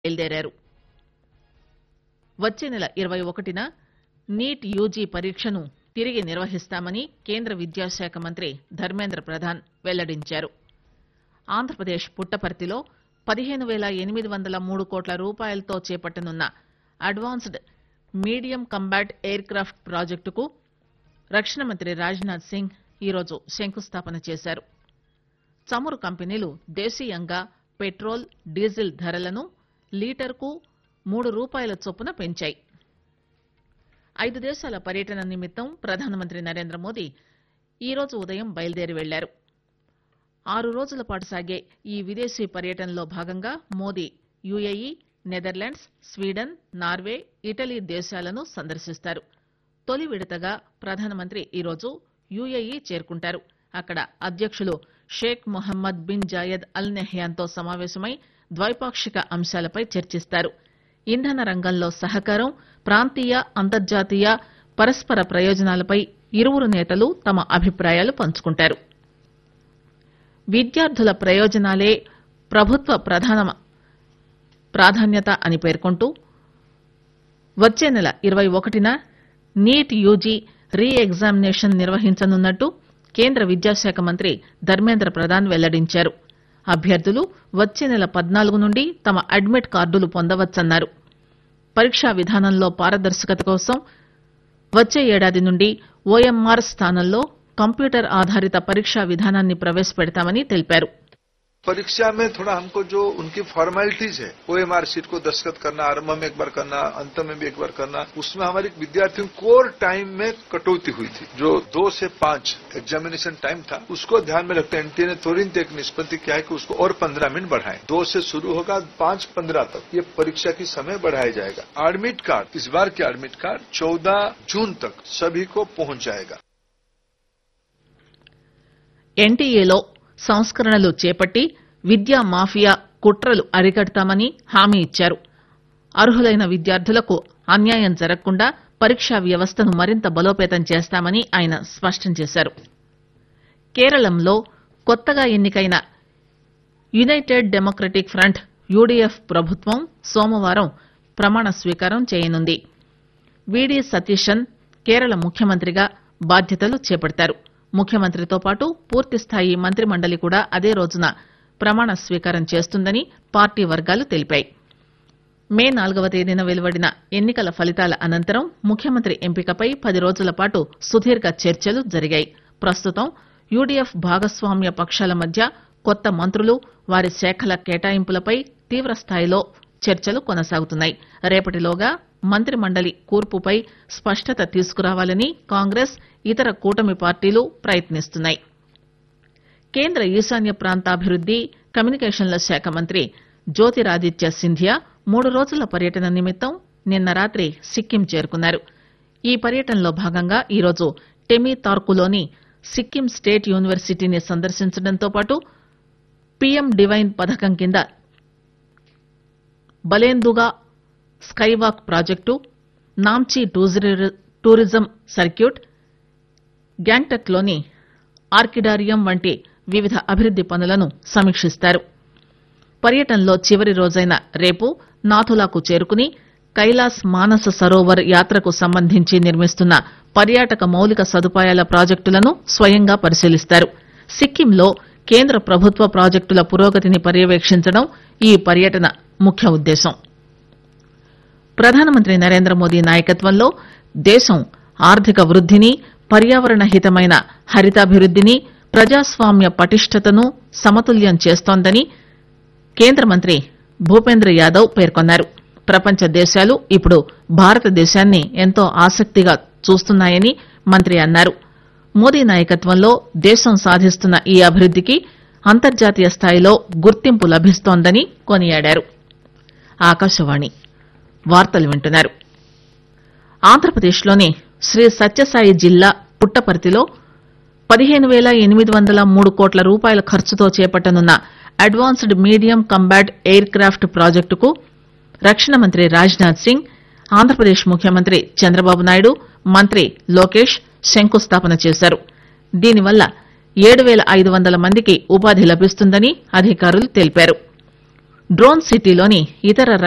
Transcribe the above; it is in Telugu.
బయలుదేరారు. వచ్చే నెల 21న నీట్ యూజీ పరీక్షను తిరిగి నిర్వహిస్తామని కేంద్ర విద్యాశాఖ మంత్రి ధర్మేంద్ర ప్రధాన్ వెల్లడించారు. ఆంధ్రప్రదేశ్ పుట్టపర్తిలో 15,803 కోట్ల రూపాయలతో చేపట్టనున్న advanced medium combat air craft ప్రాజెక్టుకు రక్షణ మంత్రి రాజ్నాథ్ సింగ్ ఈరోజు శంకుస్థాపన చేశారు. చమురు కంపెనీలు దేశీయంగా పెట్రోల్, డీజిల్ ధరలను లీటర్కు ₹3 చొప్పున పెంచాయి. 5 దేశాల పర్యటన నిమిత్తం ప్రధానమంత్రి నరేంద్ర మోదీ ఈరోజు ఉదయం బయలుదేరి వెళ్లారు. 6 రోజుల పాటు సాగే ఈ విదేశీ పర్యటనలో భాగంగా Modi UAE, Netherlands, Sweden, Norway, Italy దేశాలను సందర్శిస్తారు. తొలి విడతగా ప్రధానమంత్రి ఈరోజు యుఏఈ చేరుకుంటారు. అక్కడ అధ్యక్షులు షేక్ మొహమ్మద్ బిన్ జాయద్ అల్ నహ్యాన్తో సమావేశమై ద్వైపాక్షిక అంశాలపై చర్చిస్తారు. ఇంధన రంగంలో సహకారం, ప్రాంతీయ, అంతర్జాతీయ పరస్పర ప్రయోజనాలపై ఇరువురు నేతలు తమ అభిప్రాయాలు పంచుకుంటారు. విద్యార్థుల ప్రయోజనాలే ప్రభుత్వ ప్రధాన ప్రాధాన్యత అని పేర్కొంటూ వచ్చే నెల 21న నీట్ యూజీ రీ ఎగ్జామినేషన్ నిర్వహించనున్నట్టు కేంద్ర విద్యాశాఖ మంత్రి ధర్మేంద్ర ప్రధాన్ వెల్లడించారు. అభ్యర్థులు వచ్చే నెల 14 నుండి తమ అడ్మిట్ కార్డులు పొందవచ్చన్నారు. పరీక్షా విధానంలో పారదర్శకత కోసం వచ్చే ఏడాది నుండి ఓఎంఆర్ స్థానంలో కంప్యూటర్ ఆధారిత పరీక్షా విధానాన్ని ప్రవేశపెడతామని తెలిపారు. परीक्षा में थोड़ा हमको जो उनकी फॉर्मेलिटीज है ओएमआर शीट को दस्तखत करना, आरंभ में एक बार करना, अंत में भी एक बार करना, उसमें हमारे विद्यार्थियों कोर टाइम में कटौती हुई थी. जो 2 से 5 एग्जामिनेशन टाइम था उसको ध्यान में रखते एनटीए ने तुरंत एक निष्पत्ति किया है कि उसको और 15 मिनट बढ़ाएं. 2 से शुरू होगा, 5:15 तक ये परीक्षा की समय बढ़ाया जाएगा. एडमिट कार्ड, इस बार के एडमिट कार्ड 14 जून तक सभी को पहुंच जाएगा. ఎన్టీఏలో సంస్కరణలు చేపట్టి విద్యా మాఫియా కుట్రలు అరికడతామని హామీ ఇచ్చారు. అర్హులైన విద్యార్థులకు అన్యాయం జరగకుండా పరీక్షా వ్యవస్థను మరింత బలోపేతం చేస్తామని ఆయన స్పష్టం చేశారు. కేరళంలో కొత్తగా ఎన్నికైన యునైటెడ్ డెమోక్రటిక్ ఫ్రంట్ యూడీఎఫ్ ప్రభుత్వం సోమవారం ప్రమాణ స్వీకారం చేయనుంది. వీడీ సతీశన్ కేరళ ముఖ్యమంత్రిగా బాధ్యతలు చేపడతారు. ముఖ్యమంత్రితో పాటు పూర్తిస్థాయి మంత్రిమండలి కూడా అదే రోజున ప్రమాణ స్వీకారం చేస్తుందని పార్టీ వర్గాలు తెలిపాయి. మే 4వ తేదీన వెలువడిన ఎన్నికల ఫలితాల అనంతరం ముఖ్యమంత్రి ఎంపికపై 10 రోజుల పాటు సుదీర్ఘ చర్చలు జరిగాయి. ప్రస్తుతం యూడీఎఫ్ భాగస్వామ్య పక్షాల మధ్య కొత్త మంత్రులు, వారి శాఖల కేటాయింపులపై తీవ్రస్థాయిలో చర్చలు కొనసాగుతున్నాయి. రేపటిలోగా మంత్రిమండలి కూర్పుపై స్పష్టత తీసుకురావాలని కాంగ్రెస్, ఇతర కూటమి పార్టీలు ప్రయత్నిస్తున్నాయి. కేంద్ర ఈశాన్య ప్రాంతాభివృద్ది, కమ్యూనికేషన్ల శాఖ మంత్రి జ్యోతిరాదిత్య సింధియా 3 రోజుల పర్యటన నిమిత్తం నిన్న రాత్రి సిక్కిం చేరుకున్నారు. ఈ పర్యటనలో భాగంగా ఈరోజు టెమి తార్కులోని సిక్కిం స్టేట్ యూనివర్సిటీని సందర్శించడంతో పాటు పీఎం డివైన్ పథకం కింద బలేందుగా skywalk project, Namchi tourism circuit, గ్యాంగ్టక్లోని ఆర్కిడారియం వంటి వివిధ అభివృద్ది పనులను సమీక్షిస్తారు. పర్యటనలో చివరి రోజైన రేపు నాథులాకు చేరుకుని కైలాస్ మానస సరోవర్ యాత్రకు సంబంధించి నిర్మిస్తున్న పర్యాటక మౌలిక సదుపాయాల ప్రాజెక్టులను స్వయంగా పరిశీలిస్తారు. సిక్కింలో కేంద్ర ప్రభుత్వ ప్రాజెక్టుల పురోగతిని పర్యవేక్షించడం ఈ పర్యటన ముఖ్య ఉద్దేశం. ప్రధానమంత్రి నరేంద్ర మోదీ నాయకత్వంలో దేశం ఆర్థిక వృద్దిని, పర్యావరణ హితమైన హరితాభివృద్దిని, ప్రజాస్వామ్య పటిష్టతను సమతుల్యం చేస్తోందని కేంద్ర మంత్రి భూపేంద్ర యాదవ్ పేర్కొన్నారు. ప్రపంచ దేశాలు ఇప్పుడు భారతదేశాన్ని ఎంతో ఆసక్తిగా చూస్తున్నాయని మంత్రి అన్నారు. మోదీ నాయకత్వంలో దేశం సాధిస్తున్న ఈ అభివృద్దికి అంతర్జాతీయ స్థాయిలో గుర్తింపు లభిస్తోందని కొనియాడారు. ఆకాశవాణి వార్తలు వింటున్నారు. ఆంధ్రప్రదేశ్లోని శ్రీ సత్యసాయి జిల్లా పుట్టపర్తిలో 15,803 కోట్ల రూపాయల ఖర్చుతో చేపట్టనున్న advanced medium combat air craft ప్రాజెక్టుకు రక్షణ మంత్రి రాజ్నాథ్ సింగ్, ఆంధ్రప్రదేశ్ ముఖ్యమంత్రి చంద్రబాబు నాయుడు, మంత్రి లోకేష్ శంకుస్థాపన చేశారు. దీనివల్ల 7,500 మందికి ఉపాధి లభిస్తుందని అధికారులు తెలిపారు. డ్రోన్ సిటీలోని ఇతర